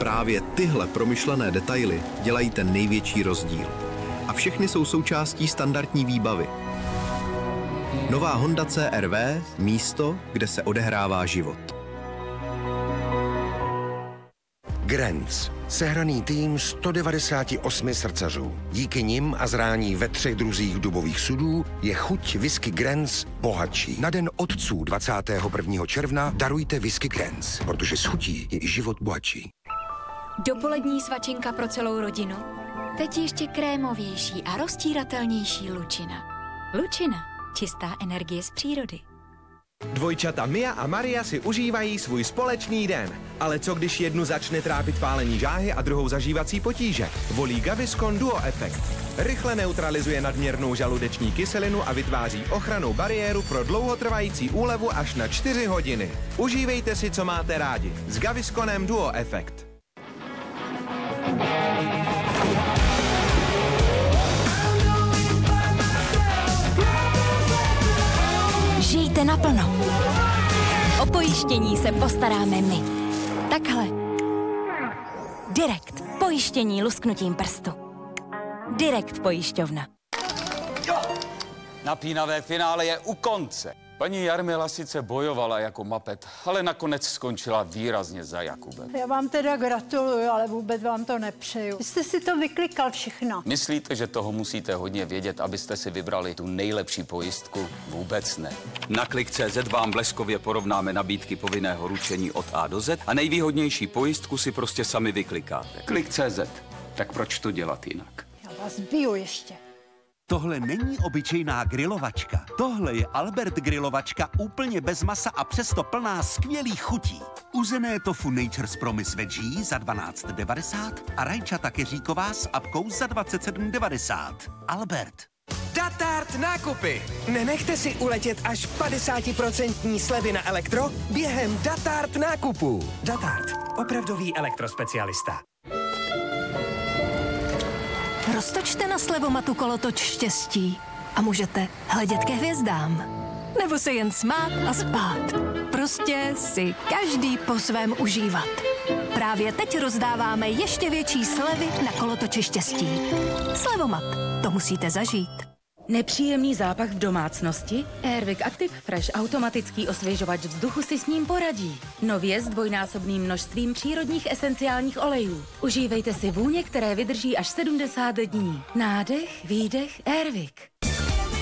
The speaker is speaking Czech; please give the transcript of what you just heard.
Právě tyhle promyšlené detaily dělají ten největší rozdíl. A všechny jsou součástí standardní výbavy. Nová Honda CR-V, místo, kde se odehrává život. Grenz. Sehraný tým 198 srdcařů. Díky nim a zrání ve 3 druzích dubových sudů je chuť whisky Grenz bohatší. Na den otců 21. června darujte whisky Grenz, protože s chutí je i život bohatší. Dopolední svačinka pro celou rodinu. Teď ještě krémovější a roztíratelnější Lučina. Lučina. Čistá energie z přírody. Dvojčata Mia a Maria si užívají svůj společný den. Ale co když jednu začne trápit pálení žáhy a druhou zažívací potíže? Volí Gaviscon Duo Effect. Rychle neutralizuje nadměrnou žaludeční kyselinu a vytváří ochrannou bariéru pro dlouhotrvající úlevu až na 4 hodiny. Užívejte si, co máte rádi. S Gavisconem Duo Effect. Žijte naplno. O pojištění se postaráme my. Takhle. Direkt. Pojištění lusknutím prstu. Direkt pojišťovna. Napínavé finále je u konce. Paní Jarmila sice bojovala jako mapet, ale nakonec skončila výrazně za Jakubem. Já vám teda gratuluju, ale vůbec vám to nepřeju. Vy jste si to vyklikal všechno. Myslíte, že toho musíte hodně vědět, abyste si vybrali tu nejlepší pojistku? Vůbec ne. Na Klik.cz vám bleskově porovnáme nabídky povinného ručení od A do Z a nejvýhodnější pojistku si prostě sami vyklikáte. Klik.cz. Tak proč to dělat jinak? Já vás biju ještě. Tohle není obyčejná grilovačka. Tohle je Albert grilovačka úplně bez masa a přesto plná skvělých chutí. Uzené tofu Nature's Promise Veggie za 12,90 a rajčata keříková s apkou za 27,90. Albert. Datart nákupy. Nenechte si uletět až 50% slevy na elektro během Datart nákupů. Datart. Opravdový elektrospecialista. Roztočte na slevomatu kolotoč štěstí a můžete hledět ke hvězdám. Nebo se jen smát a spát. Prostě si každý po svém užívat. Právě teď rozdáváme ještě větší slevy na kolotoči štěstí. Slevomat, to musíte zažít. Nepříjemný zápach v domácnosti? Airwick Active Fresh automatický osvěžovač vzduchu si s ním poradí. Nově s dvojnásobným množstvím přírodních esenciálních olejů. Užívejte si vůně, které vydrží až 70 dní. Nádech, výdech, Airwick.